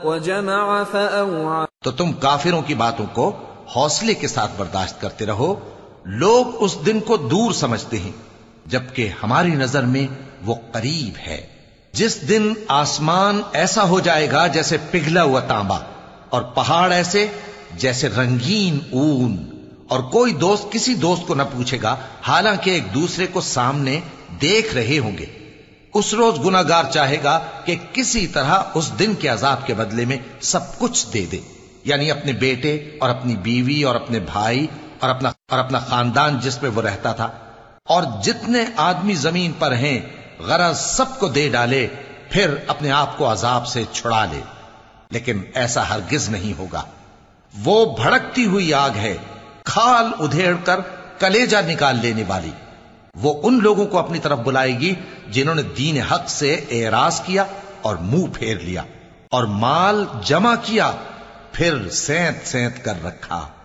وجمع فأوعى. تو تم کافروں کی باتوں کو حوصلے کے ساتھ برداشت کرتے رہو. لوگ اس دن کو دور سمجھتے ہیں جبکہ ہماری نظر میں وہ قریب ہے. جس دن آسمان ایسا ہو جائے گا جیسے پگھلا ہوا تانبا، اور پہاڑ ایسے جیسے رنگین اون، اور کوئی دوست کسی دوست کو نہ پوچھے گا حالانکہ ایک دوسرے کو سامنے دیکھ رہے ہوں گے. اس روز گناہگار چاہے گا کہ کسی طرح اس دن کے عذاب کے بدلے میں سب کچھ دے دے، یعنی اپنے بیٹے اور اپنی بیوی اور اپنے بھائی اور اپنا خاندان جس میں وہ رہتا تھا، اور جتنے آدمی زمین پر ہیں غرض سب کو دے ڈالے، پھر اپنے آپ کو عذاب سے چھڑا لے. لیکن ایسا ہرگز نہیں ہوگا. وہ بھڑکتی ہوئی آگ ہے، کھال ادھیڑ کر کلیجہ نکال لینے والی. وہ ان لوگوں کو اپنی طرف بلائے گی جنہوں نے دین حق سے اعراض کیا اور منہ پھیر لیا، اور مال جمع کیا پھر سینت سینت کر رکھا.